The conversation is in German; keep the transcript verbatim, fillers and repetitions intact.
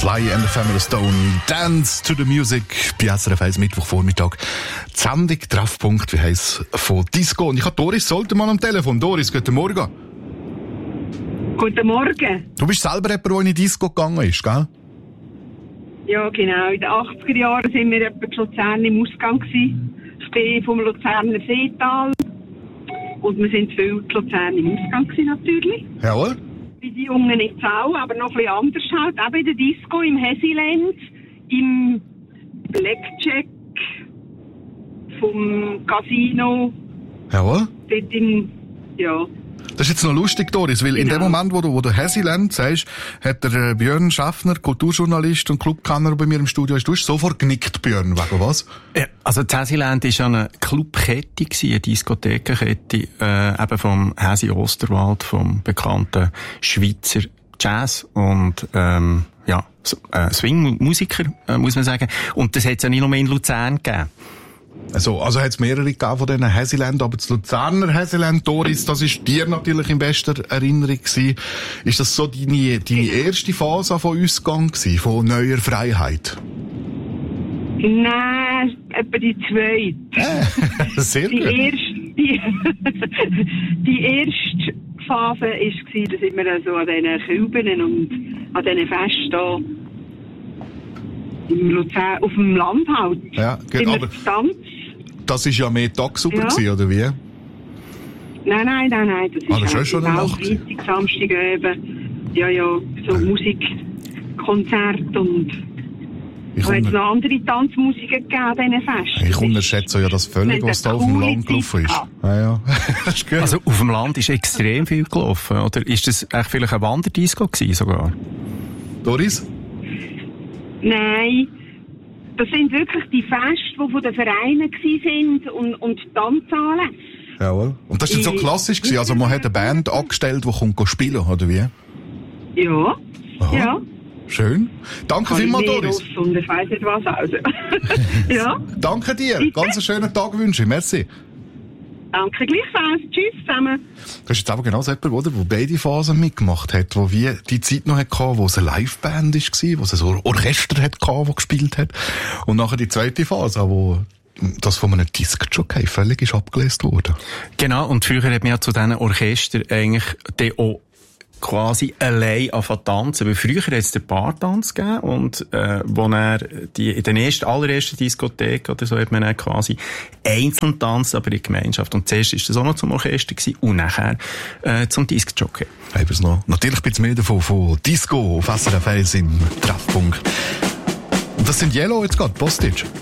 Sly and the Family Stone, Dance to the Music, bei S R F eins Mittwochvormittag. Die Sendung Treffpunkt, wie heisst von Disco. Und ich habe Doris Soltermann am Telefon. Doris, guten Morgen. Guten Morgen. Du bist selber jemand, der in die Disco gegangen ist, gell? Ja, genau. In den achtziger Jahren sind wir etwa in Luzern im Ausgang gewesen. Ich bin vom Luzerner Seetal. Und wir sind viel in Luzern im Ausgang gewesen, natürlich. Jawohl. Wie die Jungen jetzt auch, aber noch ein bisschen anders halt. Auch in der Disco, im Hessiland, im Blackjack, vom Casino. Jawohl. Dort im, ja. Das ist jetzt noch lustig, Doris, weil genau. In dem Moment, wo du, wo du Hessiland sagst, hat der äh, Björn Schaffner, Kulturjournalist und Clubkenner bei mir im Studio, ist du hast sofort genickt, Björn, wegen was? Ja, also das Hessiland war ja eine Clubkette, eine Diskothekenkette, äh, eben vom Häsi Osterwald, vom bekannten Schweizer Jazz und ähm, ja, äh, Swing-Musiker, äh, muss man sagen. Und das hat es ja nicht nur in Luzern gegeben. Also, also hat es mehrere gegeben von diesen Hessiland, aber das Luzerner Hessiland, Doris, das ist dir natürlich in bester Erinnerung gewesen. Ist das so deine, deine erste Phase von uns gegangen gewesen, von neuer Freiheit? Nein, etwa die zweite. Äh, sehr die gut. Erste, die, die erste Phase war, da sind wir so an diesen Küben und an diesen Festen im Luzern, auf dem Land halt. Ja, gut, aber das war ja mehr tagsüber ja. gewesen, oder wie? Nein, nein, nein, nein. Das ist, ah, das halt ist schon eine Nacht. Freitag, Samstag eben. Ja, ja, so ja. Musikkonzert und es hat noch andere Tanzmusiken gegeben an diesen Festen. Ich unterschätze ja das völlig, was da auf dem Land gelaufen ist. Ja, ja. Das ist gut. Also auf dem Land ist extrem viel gelaufen, oder? Ist das echt vielleicht ein Wanderdisco gewesen sogar? Doris? Nein, das sind wirklich die Feste, die von den Vereinen waren und, und die Tanzsaalen. Jawohl. Und das war so klassisch gewesen? Also man hat eine Band angestellt, die kommt spielen, oder wie? Ja. Aha. Ja. Schön. Danke vielmals, Doris. Und ich weiss nicht was also. Ja. Danke dir. Bitte? Ganz einen schönen Tag wünsche ich. Merci. Danke gleichfalls. Tschüss zusammen. Das ist jetzt aber genau so jemand, oder, der beide Phasen mitgemacht hat, wo wie die Zeit noch hatte, wo es eine Liveband war, wo es ein Orchester hatte, das gespielt hat. Und nachher die zweite Phase, wo das von einem Disc-Jockey völlig ist abgelöst wurde. Genau, und früher hat man ja zu diesen Orchestern eigentlich die auch quasi allein anfangen tanzen. Weil früher hat es den Paartanz gegeben und äh, wo er die, in den ersten, allerersten Diskotheken oder so hat man dann quasi einzeln tanzt, aber in Gemeinschaft. Und zuerst ist das auch noch zum Orchester gewesen und nachher äh, zum Disc-Jockey. Eben noch. Natürlich ein bisschen mehr davon von Disco auf S R F eins im Treffpunkt. Und das sind Yellow jetzt gerade, Postage.